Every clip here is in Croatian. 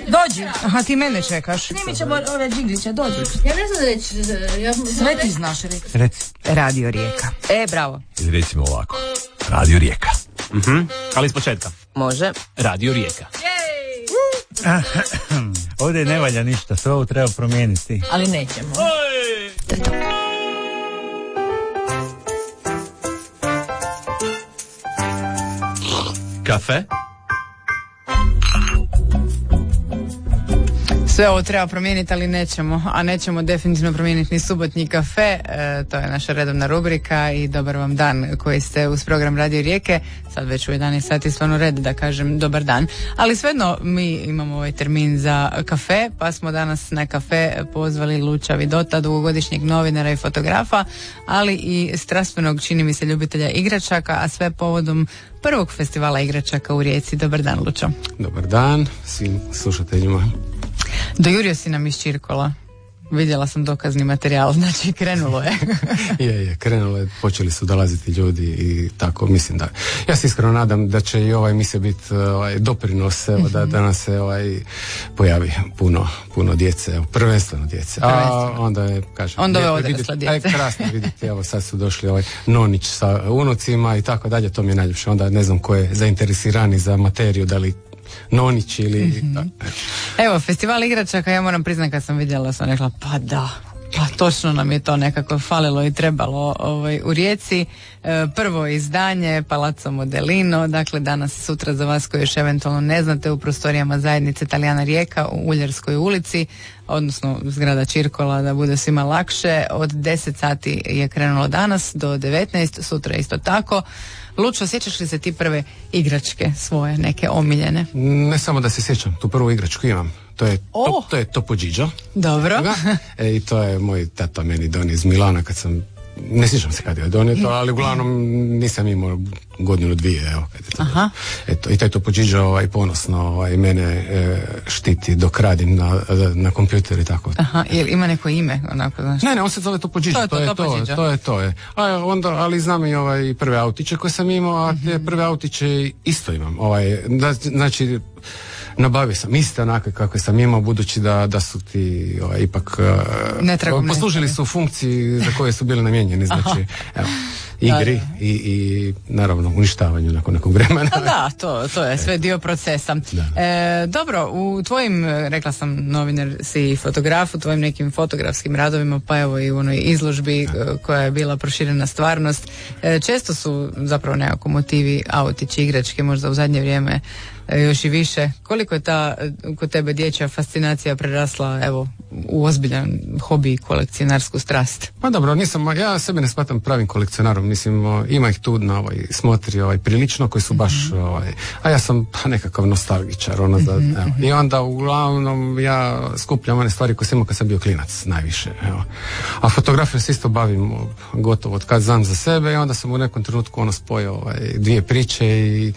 Dođi. Aha, ti mene čekaš. Snimit ćemo ove džigliće, dođi. Ja ne znam reći. Sve ti znaš reći. Reci. Radio Rijeka. Bravo. Ili recimo ovako. Radio Rijeka. Ali iz početka. Može. Radio Rijeka. Ovdje ne valja ništa, sve ovo treba promijeniti. Ali nećemo. Kafe. Sve ovo treba promijeniti, ali nećemo. A nećemo definitivno promijeniti ni subotnji kafe. To je naša redovna rubrika i dobar vam dan koji ste uz program Radio Rijeke. Sad već u 11 sati stvarno red da kažem dobar dan. Ali svejedno mi imamo ovaj termin za kafe, pa smo danas na kafe pozvali Luča Vidota, dugogodišnjeg novinara i fotografa, ali i strastvenog, čini mi se, ljubitelja igračaka, a sve povodom prvog festivala igračaka u Rijeci. Dobar dan, Lučo. Dobar dan svim slušateljima. Dojurio si nam iz Čirkola. Vidjela sam dokazni materijal, znači krenulo je. je, krenulo je, počeli su dolaziti ljudi i tako, mislim da, ja se iskreno nadam da će i ova emisija biti doprinos, da nas se pojavi puno djece, prvenstveno djece. A onda je, kažem, onda je odrasla djece. Krasno vidite, evo sad su došli nonić sa unucima i tako dalje, to mi je najljepše. Onda ne znam ko je zainteresirani za materiju, da li nonić ili... Evo, festival igračaka, ja moram priznati kad sam vidjela, sam rekla, pa da, pa točno nam je to nekako falilo i trebalo u Rijeci. Prvo izdanje Palazzo Modelino, dakle danas sutra za vas koji još eventualno ne znate, u prostorijama zajednice Talijana Rijeka u Uljarskoj ulici, odnosno zgrada Čirkola, da bude svima lakše. Od 10 sati je krenulo danas do 19, sutra isto tako. Lučo, sjećaš li se ti prve igračke svoje, neke omiljene? Ne samo da se sjećam, tu prvu igračku imam. To je Topo Gigio. Dobro. I to je moj tata meni donio iz Milana kad sam, ne sjećam se kad je donio to, ali uglavnom nisam imao godinu dvije, evo kad je to. Aha. Eto, i taj Topo Gigio ponosno mene štiti dok radim na kompjuteru i tako. Aha, jel ima neko ime onako, znaš? Ne, on se zove Topo Gigio, to je. A onda, ali znam i prve autiće koje sam imao, a te prve autiće isto imam. Znači, nabavio sam iste onakve kakve sam imao, budući da su ti ipak poslužili su funkciji za koje su bili namijenjeni, znači evo, igri i naravno uništavanju nakon nekog vremena. Da, to je sve dio procesa. Dobro, u tvojim, rekla sam, novinar si i fotograf, u tvojim nekim fotografskim radovima, pa evo i u onoj izložbi koja je bila proširena stvarnost, često su zapravo nekako motivi autići, igračke, možda u zadnje vrijeme još i više. Koliko je ta kod tebe dječja fascinacija prerasla evo u ozbiljan hobi i kolekcionarsku strast? Pa dobro, ja sebe ne smatram pravim kolekcionarom, mislim ima ih tu na smotri prilično koji su baš a ja sam nekakav nostalgičar evo. I onda uglavnom ja skupljam one stvari koje sam imao kad sam bio klinac najviše, evo. A fotografijom se isto bavim gotovo od kad znam za sebe i onda sam u nekom trenutku spojio dvije priče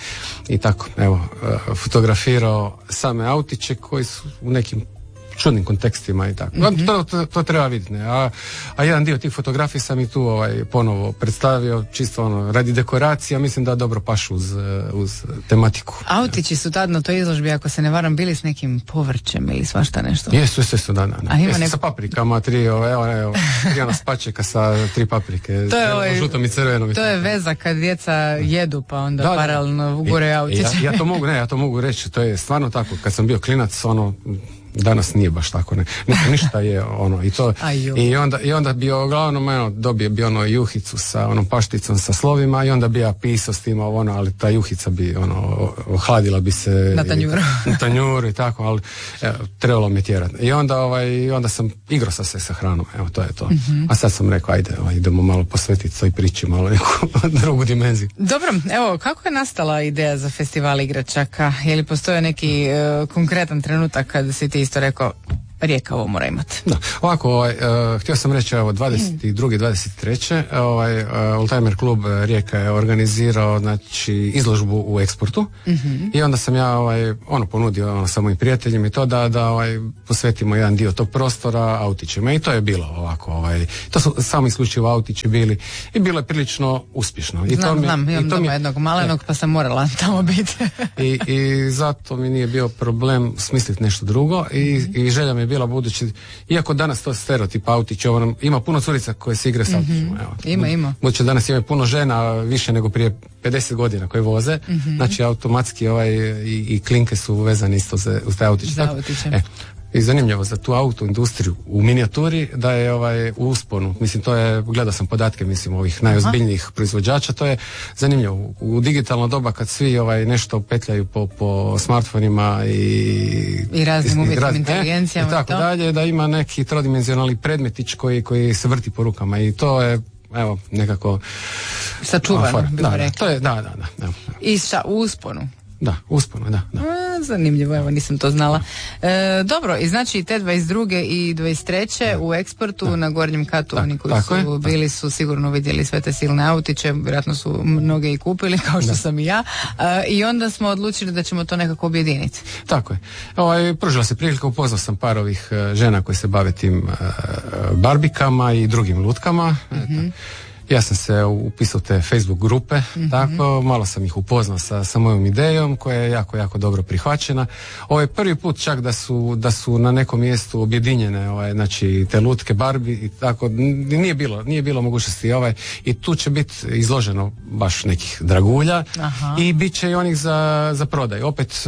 i tako, evo, fotografirao same autiće koji su u nekim čudnim kontekstima i tako. To treba vidjeti. A jedan dio tih fotografija sam i tu ponovo predstavio, čisto radi dekoracija, mislim da dobro pašu uz tematiku. Autići su tad na toj izložbi, ako se ne varam, bili s nekim povrćem ili svašta nešto? Jesu, da. Sa paprikama, tri ona spačeka sa 3 paprike, žutom i crvenom. To je veza kad djeca jedu, pa onda paralelno ugure autiće. Ja to mogu reći, to je stvarno tako. Kad sam bio klinac, danas nije baš tako, ništa je i to. I onda bi uglavnom dobio bi juhicu sa pašticom sa slovima i onda bi ja pisao s tim ali ta juhica bi ohladila bi se na tanjuru i tako, ali trebalo mi tjerati. I onda sam igrao se sa hranom, evo to je to. A sad sam rekao, ajde, idemo malo posvetiti toj priči, malo neku drugu dimenziju. Dobro, evo, kako je nastala ideja za festival igračaka? Je li postoje neki konkretan trenutak kada si ti isto rekao, Rijeka ovo mora imati. Da, ovako, htio sam reći, 22. 23. Oldtimer klub Rijeka je organizirao, znači, izložbu u Eksportu, i onda sam ja ponudio samo i prijateljima i to da posvetimo jedan dio tog prostora autićima, i to je bilo ovako, to su samo isključivo autići bili, i bilo je prilično uspješno. I znam, imam doma jednog malenog, pa sam morala tamo biti. I zato mi nije bio problem smisliti nešto drugo, i želja mi je bila, budući, iako danas to stereotip autić, ima puno curica koje se igre s autićima. Ima. Budući danas ima puno žena, više nego prije 50 godina koje voze, znači automatski i klinke su vezane isto uz te autiće. I zanimljivo za tu auto industriju u minijaturi da je u usponu. Mislim, to je, gledao sam podatke, mislim, ovih najozbiljnijih proizvođača, to je zanimljivo. U digitalno doba kad svi nešto petljaju po smartfonima i raznim umjetnim inteligencijama i tako dalje, da ima neki trodimenzionalni predmetić koji se vrti po rukama, i to je, evo, nekako sačuvano, bilo rekli. To je, da. I u usponu. Da, usponu, da. Zanimljivo, evo, nisam to znala. Dobro, i znači te 22. i 23. u Eksportu na gornjem katu, oni koji su bili su sigurno vidjeli sve te silne autiće, vjerojatno su mnoge i kupili, kao što sam i ja, i onda smo odlučili da ćemo to nekako objediniti. Tako je. Pružila se prilika, upoznao sam par ovih žena koji se bave tim barbikama i drugim lutkama. Ja sam se upisao te Facebook grupe, tako, malo sam ih upoznao sa mojom idejom koja je jako, jako dobro prihvaćena. Ovo je prvi put čak da su na nekom mjestu objedinjene znači te lutke, Barbie i tako, nije bilo mogućnosti i tu će biti izloženo baš nekih dragulja. I bit će i onih za prodaj. Opet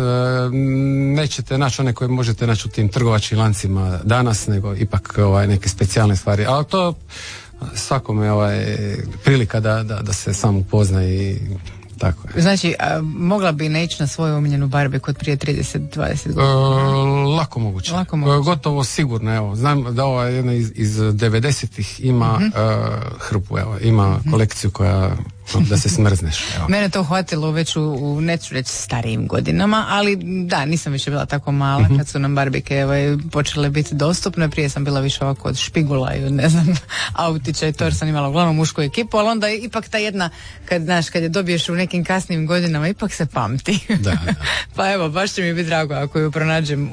nećete naći one koje možete naći u tim trgovačkim lancima danas, nego ipak neke specijalne stvari, ali to svakome prilika da se sam upozna i tako je. Znači, mogla bi ne ići na svoju omiljenu Barbie kod prije 30-20 godina? Lako moguće. Gotovo sigurno, evo. Znam da ova jedna iz 90-ih ima hrpu, evo. Ima kolekciju koja da se smrzneš. Evo. Mene to hvatilo već u neću reći starijim godinama, ali da, nisam više bila tako mala kad su nam barbike počele biti dostupne. Prije sam bila više ovako od špigula i ne znam, autića i to, jer sam imala uglavnom mušku ekipu, ali onda ipak ta jedna, kad je dobiješ u nekim kasnim godinama, ipak se pamti. Da. Pa evo, baš će mi biti drago ako ju pronađem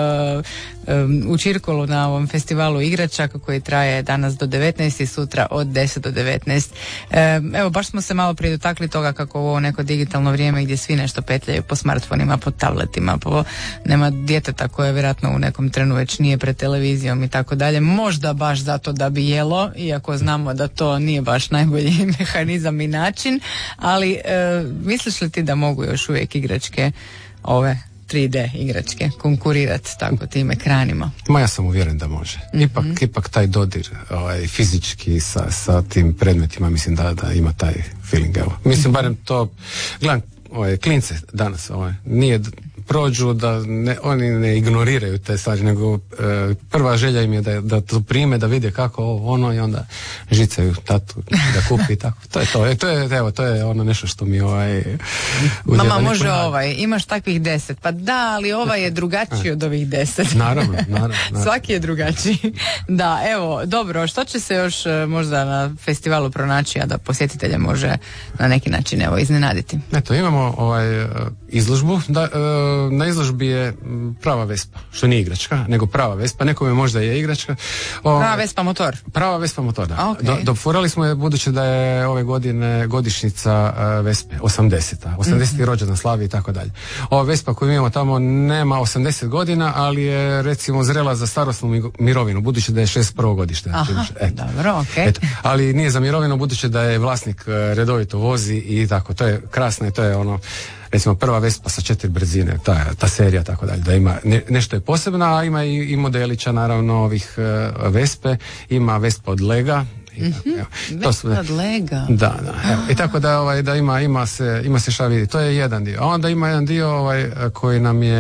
u Čirkolu na ovom festivalu igračaka koji traje danas do 19 i sutra od 10 do 19. Evo, baš smo se malo prije dotakli toga kako ovo neko digitalno vrijeme gdje svi nešto petljaju po smartfonima, po tabletima, nema djeteta koje vjerojatno u nekom trenu već nije pred televizijom i tako dalje. Možda baš zato da bi jelo, iako znamo da to nije baš najbolji mehanizam i način, ali misliš li ti da mogu još uvijek igračke ove 3D igračke konkurirati tako tim ekranima? Ja sam uvjeren da može. Ipak taj dodir fizički sa tim predmetima, mislim da ima taj feeling. Evo. Mislim, barem to gledam klince danas nije prođu da oni ne ignoriraju te stvari, nego prva želja im je da to prime, da vide kako i onda žicaju tatu da kupi i tako. To je ono nešto što mi mama može imaš takvih 10, pa da, ali je drugačiji od ovih 10. Naravno. Svaki je drugačiji. Da, evo, dobro, što će se još možda na festivalu pronaći, a da posjetitelja može na neki način iznenaditi? Eto, imamo izložbu, na izložbi je prava Vespa, što nije igračka, nego prava Vespa, nekome možda je igračka. Prava Vespa motor? Prava Vespa motor, da. Okay. Dofurali smo je, budući da je ove godine godišnjica Vespe, 80. rođendan slavi i tako dalje. Ova Vespa koju imamo tamo nema 80 godina, ali je recimo zrela za starosnu mirovinu, budući da je 61. godište. Dobro, okej. Ali nije za mirovinu, budući da je vlasnik redovito vozi i tako, to je krasno i to je recimo prva Vespa sa 4 brzine, ta serija, tako dalje, da ima nešto je posebno, a ima i modelića naravno ovih Vespe, ima Vespa od Lega. Vespa od Lega? Da. Evo. I tako da ima se šta vidjeti. To je jedan dio. A onda ima jedan dio koji nam je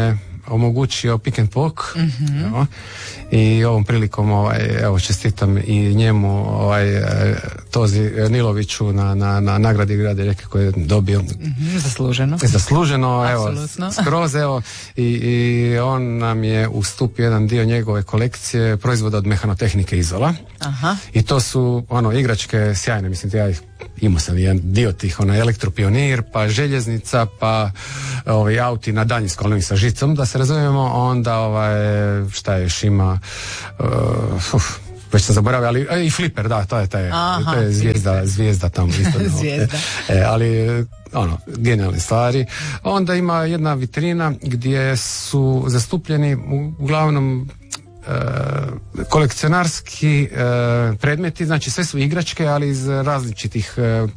omogućio Pick and Poke, evo, i ovom prilikom evo, čestitam i njemu Tozi Niloviću na nagradi grada Rijeke koju je dobio. Zasluženo, evo, skroz, evo, i on nam je ustupio jedan dio njegove kolekcije proizvoda od Mehanotehnike Izola. Aha. I to su igračke sjajne, mislim, ja ih imao sam jedan dio tih, Elektropionir, pa željeznica, pa auti na daljinsko, ali sa žicom, da se razumijemo, onda šta je još ima, već sam zaboravio, ali i Flipper, da, to je zvijezda tamo isto. Zvijezda. Ali genijalne stvari. Onda ima jedna vitrina gdje su zastupljeni uglavnom kolekcionarski predmeti, znači sve su igračke, ali iz različitih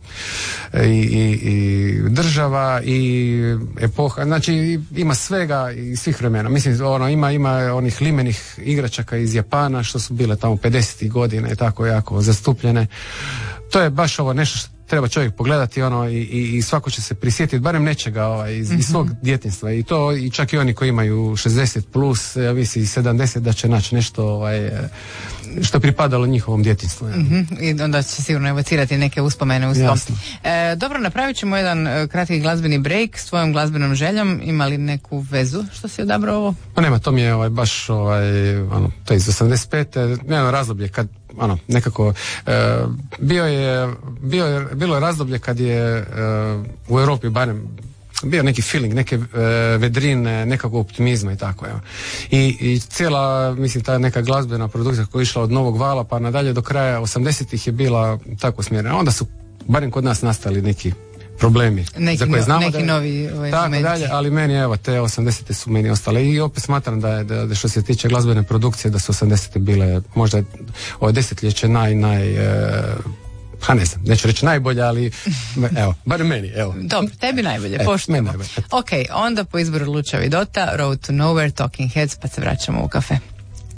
i država i epoha, znači ima svega i svih vremena. Mislim, ima onih limenih igračaka iz Japana što su bile tamo 50. godina i tako jako zastupljene. To je baš nešto što treba čovjek pogledati i svako će se prisjetiti barem nečega iz svog djetinjstva i to i čak i oni koji imaju 60 plus, ja mislim i 70 da će naći nešto što je pripadalo njihovom djetinjstvu. I onda će sigurno evocirati neke uspomene uz to. Dobro, napravit ćemo jedan kratki glazbeni break s tvojom glazbenom željom. Ima li neku vezu što si odabrao ovo? Pa nema, to mi je baš to je iz 85. Nema razdoblje kad nekako bilo je razdoblje kad je u Europi barem bio neki feeling, neke vedrine, nekakvog optimizma i tako, evo. I cijela, mislim, ta neka glazbena produkcija koja je išla od Novog vala pa nadalje do kraja 80-ih je bila tako smjerena. Onda su barem kod nas nastali neki problemi za koje znamo neki novi tako dalje, ali meni evo te 80-te su meni ostale i opet smatram da što se tiče glazbene produkcije da su 80-te bile možda ovo desetljeće ne znam, neću reći najbolje, ali evo, bar meni, evo. Dobro, tebi najbolje, poštujemo. Ok, onda po izboru Luča Vidota, Road to Nowhere, Talking Heads, pa se vraćamo u kafe.